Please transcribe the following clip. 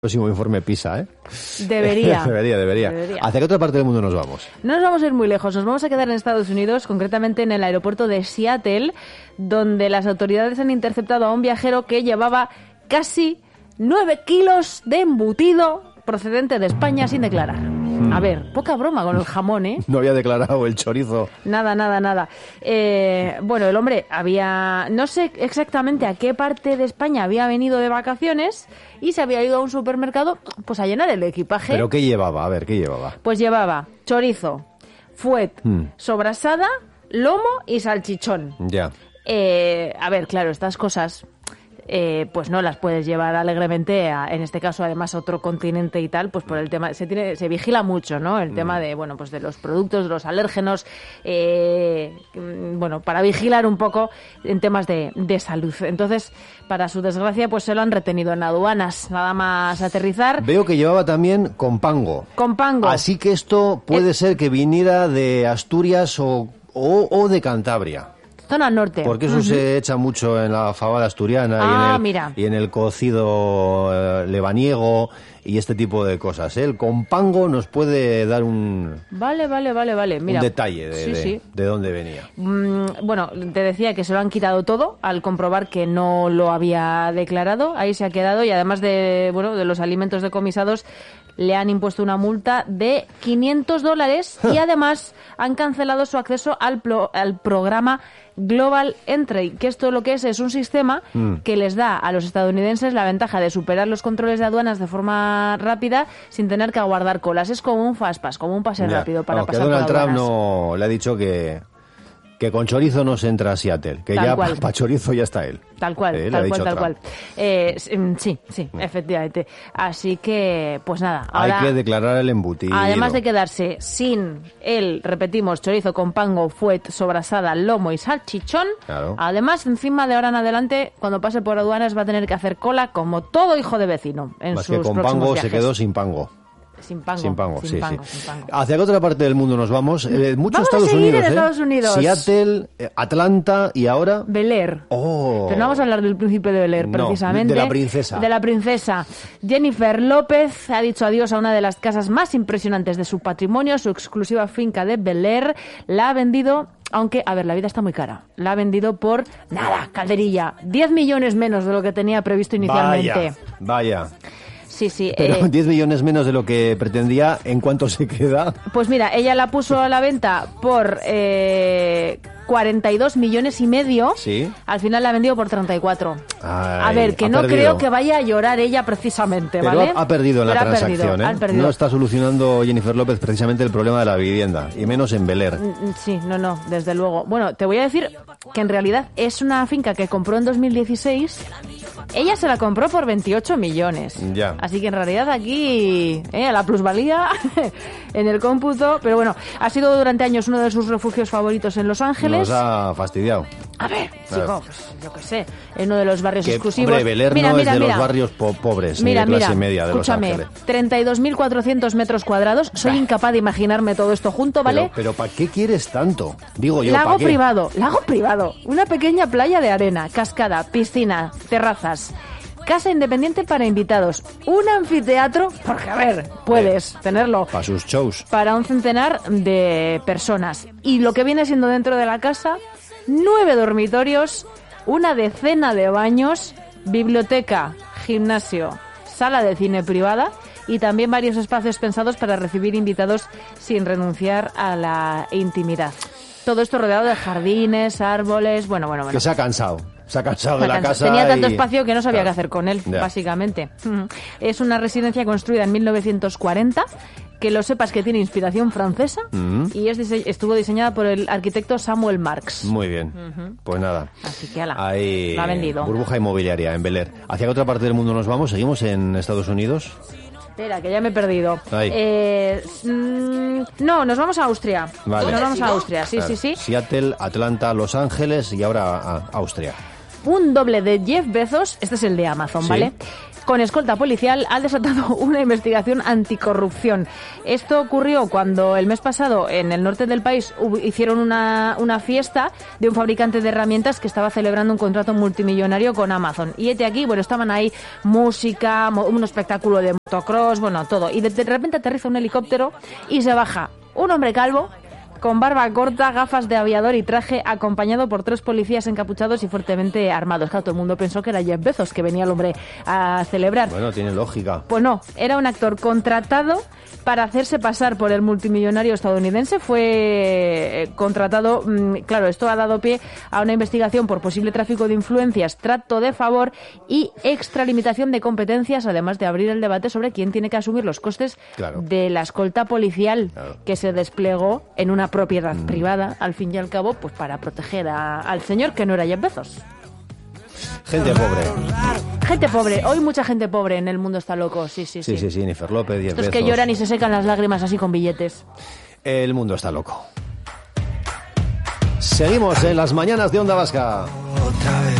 Próximo informe PISA, ¿eh? Debería. Debería. ¿Hacia qué otra parte del mundo nos vamos? No nos vamos a ir muy lejos, nos vamos a quedar en Estados Unidos, concretamente en el aeropuerto de Seattle, donde las autoridades han interceptado a un viajero que llevaba casi 9 kilos de embutido procedente de España sin declarar. A ver, poca broma con el jamón, ¿eh? No había declarado el chorizo. Nada. Bueno, el hombre había... No sé exactamente a qué parte de España había venido de vacaciones y se había ido a un supermercado pues a llenar el equipaje. ¿Pero qué llevaba? A ver, ¿qué llevaba? Pues llevaba chorizo, fuet, sobrasada, lomo y salchichón. Ya. A ver, claro, estas cosas... pues no las puedes llevar alegremente en este caso además a otro continente y tal, pues por el tema se vigila mucho, ¿no? El tema de pues de los productos, de los alérgenos, para vigilar un poco en temas de salud. Entonces, para su desgracia, pues se lo han retenido en aduanas, nada más aterrizar. Veo que llevaba también compango. Así que esto puede ser que viniera de Asturias o de Cantabria. Zona norte. Porque eso se echa mucho en la fabada asturiana y en el cocido lebaniego y este tipo de cosas. El compango nos puede dar un... Vale. Mira, un detalle de dónde venía. Bueno, te decía que se lo han quitado todo al comprobar que no lo había declarado. Ahí se ha quedado y además de los alimentos decomisados le han impuesto una multa de $500 y además han cancelado su acceso al programa Global Entry, que esto lo que es un sistema que les da a los estadounidenses la ventaja de superar los controles de aduanas de forma rápida sin tener que aguardar colas. Es como un fastpass, como un pase rápido para pasar por aduanas. Que Donald Trump no le ha dicho que con chorizo no se entra a Seattle, que ya para chorizo ya está él. Tal cual. Sí, efectivamente. Así que, pues nada. Ahora, hay que declarar el embutido. Además de quedarse sin repetimos, chorizo con pango, fuet, sobrasada, lomo y salchichón, claro. Además, encima de ahora en adelante, cuando pase por aduanas va a tener que hacer cola como todo hijo de vecino en más sus que con próximos pango viajes. se quedó sin pango. Sin pango. Sí. ¿Hacia qué otra parte del mundo nos vamos? Mucho Estados Unidos. Estados Unidos. Seattle, Atlanta y ahora... Bel Air. Oh. Pero no vamos a hablar del príncipe de Bel Air, precisamente. De la princesa. De la princesa. Jennifer López ha dicho adiós a una de las casas más impresionantes de su patrimonio, su exclusiva finca de Bel Air. La ha vendido... Aunque, a ver, la vida está muy cara. La ha vendido por, nada, calderilla, 10 millones menos de lo que tenía previsto inicialmente. Vaya. Sí. Pero 10 millones menos de lo que pretendía, ¿en cuánto se queda? Pues mira, ella la puso a la venta por 42 millones y medio. Sí. Al final la ha vendido por 34. A ver, que no creo que vaya a llorar ella precisamente, ¿vale? Pero ha perdido en la transacción, ¿eh? No está solucionando Jennifer López precisamente el problema de la vivienda, y menos en Bel Air. Sí, no, desde luego. Bueno, te voy a decir que en realidad es una finca que compró en 2016. Ella se la compró por 28 millones. Ya. Así que en realidad aquí, la plusvalía en el cómputo. Pero bueno, ha sido durante años uno de sus refugios favoritos en Los Ángeles. Nos ha fastidiado. A ver, chico, pues, yo qué sé, en uno de los barrios exclusivos. Hombre, Bel Air no es de los barrios pobres, de clase media de Los Ángeles. 32.400 metros cuadrados. Soy incapaz de imaginarme todo esto junto, ¿vale? Pero ¿para qué quieres tanto? Digo yo, lago privado, una pequeña playa de arena, cascada, piscina, terrazas. Casa independiente para invitados, un anfiteatro, porque a ver, puedes tenerlo para sus shows, para un centenar de personas. Y lo que viene siendo dentro de la casa, 9 dormitorios, una decena de baños, biblioteca, gimnasio, sala de cine privada y también varios espacios pensados para recibir invitados sin renunciar a la intimidad. Todo esto rodeado de jardines, árboles, bueno. Que se ha cansado de la casa. Tenía tanto espacio que no sabía qué hacer con él, básicamente. Es una residencia construida en 1940, que lo sepas que tiene inspiración francesa, y estuvo diseñada por el arquitecto Samuel Marx. Muy bien, pues nada. Así que ahí lo ha vendido. Burbuja inmobiliaria en Bel Air. ¿Hacia qué otra parte del mundo nos vamos? ¿Seguimos en Estados Unidos? Espera, que ya me he perdido. No, nos vamos a Austria. Vale. Nos vamos a Austria, sí. Seattle, Atlanta, Los Ángeles y ahora a Austria. Un doble de Jeff Bezos, este es el de Amazon, ¿Sí? ¿vale? con escolta policial, ha desatado una investigación anticorrupción. Esto ocurrió cuando el mes pasado en el norte del país hicieron una fiesta de un fabricante de herramientas que estaba celebrando un contrato multimillonario con Amazon. Y aquí, bueno, estaban ahí música, un espectáculo de motocross, bueno, todo. Y de repente aterriza un helicóptero y se baja un hombre calvo, con barba corta, gafas de aviador y traje, acompañado por 3 policías encapuchados y fuertemente armados. Claro, todo el mundo pensó que era Jeff Bezos, que venía el hombre a celebrar. Bueno, tiene lógica. Pues no, era un actor contratado para hacerse pasar por el multimillonario estadounidense. Fue contratado, claro, esto ha dado pie a una investigación por posible tráfico de influencias, trato de favor y extralimitación de competencias, además de abrir el debate sobre quién tiene que asumir los costes de la escolta policial que se desplegó en una propiedad privada, al fin y al cabo, pues para proteger al señor que no era Jeff Bezos. Gente pobre. Gente pobre. Hoy mucha gente pobre en el mundo está loco. Sí. Sí, Jennifer López, Jeff Bezos. Estos que lloran y se secan las lágrimas así con billetes. El mundo está loco. Seguimos en las mañanas de Onda Vasca. Otra vez.